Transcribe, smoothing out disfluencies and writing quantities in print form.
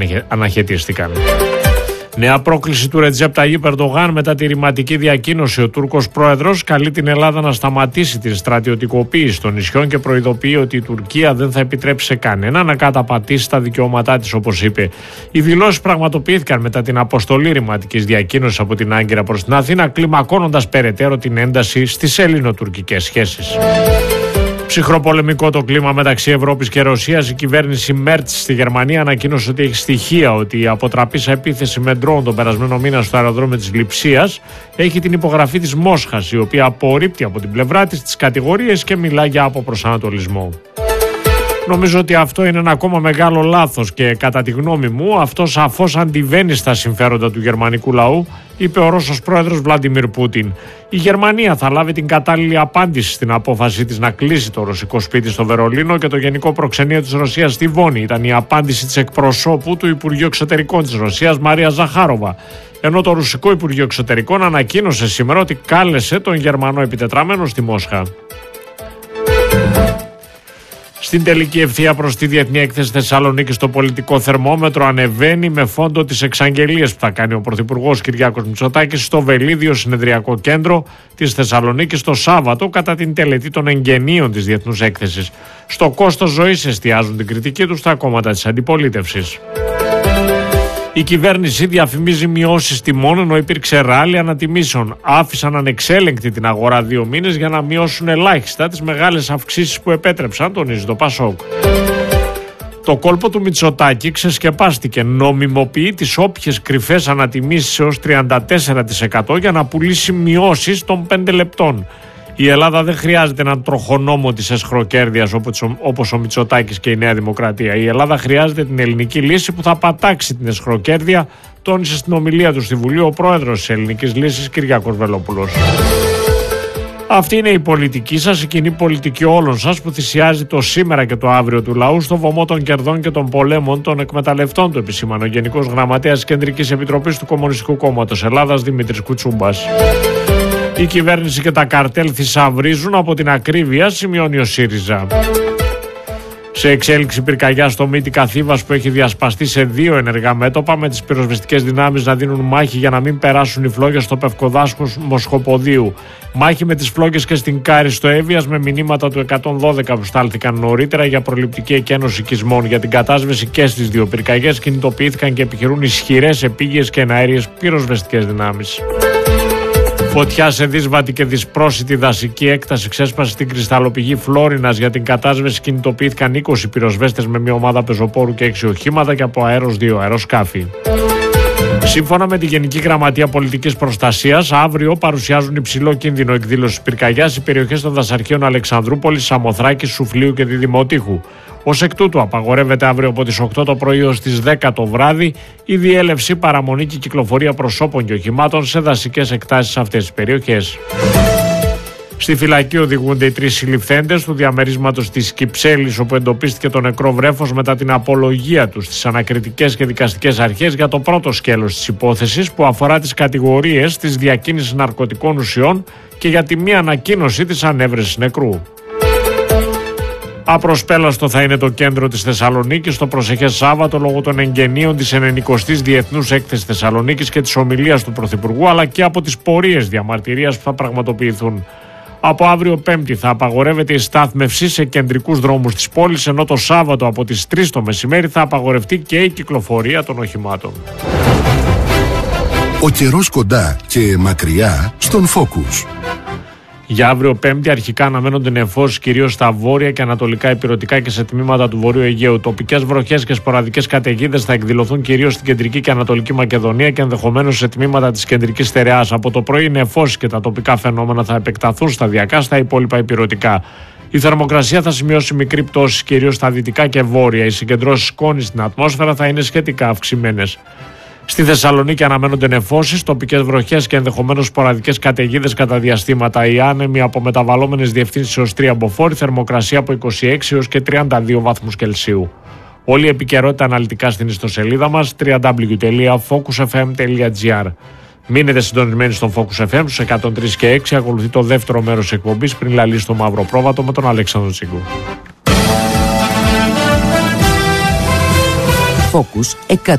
αναχαιτίστηκαν. Νέα πρόκληση του Ρετζέπ Ταγίπ Ερντογάν μετά τη ρηματική διακοίνωση. Ο Τούρκος πρόεδρος καλεί την Ελλάδα να σταματήσει την στρατιωτικοποίηση των νησιών και προειδοποιεί ότι η Τουρκία δεν θα επιτρέψει σε κανένα να καταπατήσει τα δικαιώματά της, όπως είπε. Οι δηλώσεις πραγματοποιήθηκαν μετά την αποστολή ρηματικής διακοίνωσης από την Άγκυρα προς την Αθήνα, κλιμακώνοντας περαιτέρω την ένταση στις ελληνοτουρκικές σχέσεις. Ψυχροπολεμικό το κλίμα μεταξύ Ευρώπης και Ρωσίας. Η κυβέρνηση Μέρτς στη Γερμανία ανακοίνωσε ότι έχει στοιχεία ότι η αποτραπήσα επίθεση με ντρόουν τον περασμένο μήνα στο αεροδρόμιο της Λειψίας έχει την υπογραφή της Μόσχας, η οποία απορρίπτει από την πλευρά της τις κατηγορίες και μιλά για αποπροσανατολισμό. Νομίζω ότι αυτό είναι ένα ακόμα μεγάλο λάθος και κατά τη γνώμη μου αυτό σαφώς αντιβαίνει στα συμφέροντα του γερμανικού λαού, είπε ο Ρώσος πρόεδρος Βλαντιμίρ Πούτιν. Η Γερμανία θα λάβει την κατάλληλη απάντηση στην απόφαση της να κλείσει το ρωσικό σπίτι στο Βερολίνο και το γενικό προξενείο της Ρωσίας στη Βόνη. Ήταν η απάντηση της εκπροσώπου του Υπουργείου Εξωτερικών της Ρωσίας, Μαρία Ζαχάροβα. Ενώ το Ρωσικό Υπουργείο Εξωτερικών ανακοίνωσε σήμερα ότι κάλεσε τον Γερμανό επιτετραμένο στη Μόσχα. Στην τελική ευθεία προς τη Διεθνή Έκθεση Θεσσαλονίκη, το πολιτικό θερμόμετρο ανεβαίνει με φόντο τις εξαγγελίες που θα κάνει ο Πρωθυπουργός Κυριάκος Μητσοτάκης στο Βελίδιο Συνεδριακό Κέντρο της Θεσσαλονίκης το Σάββατο κατά την τελετή των εγγενείων της Διεθνούς Έκθεσης. Στο κόστος ζωής εστιάζουν την κριτική τους στα κόμματα της αντιπολίτευσης. Η κυβέρνηση διαφημίζει μειώσεις τιμών ενώ υπήρξε ράλι ανατιμήσεων. Άφησαν ανεξέλεγκτη την αγορά 2 μήνες για να μειώσουν ελάχιστα τις μεγάλες αυξήσεις που επέτρεψαν, τονίζει το Πασόκ. Το κόλπο του Μητσοτάκη ξεσκεπάστηκε. Νομιμοποιεί τις όποιες κρυφές ανατιμήσεις έως 34% για να πουλήσει μειώσεις των 5 λεπτών. Η Ελλάδα δεν χρειάζεται έναν τροχονόμο της εσχροκέρδειας όπως ο Μητσοτάκης και η Νέα Δημοκρατία. Η Ελλάδα χρειάζεται την ελληνική λύση που θα πατάξει την εσχροκέρδεια, τόνισε στην ομιλία του στη Βουλή ο πρόεδρος της Ελληνικής Λύσης, Κυριάκος Βελόπουλος. Αυτή είναι η πολιτική σας, η κοινή πολιτική όλων σας που θυσιάζει το σήμερα και το αύριο του λαού στο βωμό των κερδών και των πολέμων των εκμεταλλευτών, του επισήμανε ο Γενικός Γραμματέας της Κεντρικής Επιτροπής του Κομμουνιστικού Κόμματος Ελλάδας, Δημήτρης Κουτσούμπας. Η κυβέρνηση και τα καρτέλ θησαυρίζουν από την ακρίβεια, σημειώνει ο ΣΥΡΙΖΑ. Σε εξέλιξη πυρκαγιά στο Μύτικα Θήβας που έχει διασπαστεί σε 2 ενεργά μέτωπα, με τις πυροσβεστικές δυνάμεις να δίνουν μάχη για να μην περάσουν οι φλόγες στο Πευκοδάσκος Μοσχοποδίου. Μάχη με τις φλόγες και στην Κάρη στο Εύβοιας με μηνύματα του 112 που στάλθηκαν νωρίτερα για προληπτική εκένωση οικισμών. Για την κατάσβεση και στις 2 πυρκαγιές κινητοποιήθηκαν και επιχειρούν ισχυρές επίγειες και εναέριες πυροσβεστικές δυνάμεις. Φωτιά σε δύσβατη και δυσπρόσιτη δασική έκταση ξέσπασε στην κρυσταλλοπηγή Φλόρινας. Για την κατάσβεση κινητοποιήθηκαν 20 πυροσβέστες με μια ομάδα πεζοπόρου και 6 οχήματα και από αέρος 2 αεροσκάφη. Σύμφωνα με τη Γενική Γραμματεία Πολιτικής Προστασίας, αύριο παρουσιάζουν υψηλό κίνδυνο εκδήλωσης πυρκαγιάς οι περιοχές των δασαρχείων Αλεξανδρούπολης, Σαμοθράκης, Σουφλίου και Διδημοτήχου. Ως εκ τούτου, απαγορεύεται αύριο από τις 8 το πρωί ως τις 10 το βράδυ η διέλευση, παραμονή και κυκλοφορία προσώπων και οχημάτων σε δασικές εκτάσεις σε αυτές τις περιοχές. Στη φυλακή οδηγούνται οι 3 συλληφθέντες του διαμερίσματος της Κυψέλης, όπου εντοπίστηκε το νεκρό βρέφος μετά την απολογία του στις ανακριτικές και δικαστικές αρχές για το πρώτο σκέλος της υπόθεσης που αφορά τις κατηγορίες της διακίνησης ναρκωτικών ουσιών και για τη μη ανακοίνωση της ανέβρεσης νεκρού. Απροσπέλαστο θα είναι το κέντρο της Θεσσαλονίκης το προσεχές Σάββατο λόγω των εγγενείων της 90ης Διεθνούς Έκθεσης Θεσσαλονίκης και της ομιλίας του Πρωθυπουργού, αλλά και από τις πορείες διαμαρτυρίας που θα πραγματοποιηθούν. Από αύριο Πέμπτη θα απαγορεύεται η στάθμευση σε κεντρικούς δρόμους της πόλης, ενώ το Σάββατο από τις 3 το μεσημέρι θα απαγορευτεί και η κυκλοφορία των οχημάτων. Ο καιρός κοντά και μακριά στον Focus. Για αύριο Πέμπτη αρχικά αναμένονται νεφώσεις κυρίως στα βόρεια και ανατολικά ηπειρωτικά και σε τμήματα του Βορείου Αιγαίου. Τοπικές βροχές και σποραδικές καταιγίδες θα εκδηλωθούν κυρίως στην κεντρική και ανατολική Μακεδονία και ενδεχομένως σε τμήματα της κεντρικής στερεάς. Από το πρωί οι νεφώσεις και τα τοπικά φαινόμενα θα επεκταθούν σταδιακά στα υπόλοιπα ηπειρωτικά. Η θερμοκρασία θα σημειώσει μικρή πτώση κυρίως στα δυτικά και βόρεια. Οι συγκεντρώσεις σκόνης στην ατμόσφαιρα θα είναι σχετικά αυξημένες. Στη Θεσσαλονίκη αναμένονται νεφώσεις, τοπικές βροχές και ενδεχομένως σποραδικές καταιγίδες κατά διαστήματα. Οι άνεμοι από μεταβαλλόμενες διευθύνσεις έως 3 μποφόρ, θερμοκρασία από 26 έως και 32 βαθμούς Κελσίου. Όλη η επικαιρότητα αναλυτικά στην ιστοσελίδα μας www.focusfm.gr. Μείνετε συντονισμένοι στον Focus FM στους 103 και 6. Ακολουθεί το δεύτερο μέρος της εκπομπής πριν λαλήσει το μαύρο πρόβατο με τον Αλέξανδρο Τσίγκο. Focus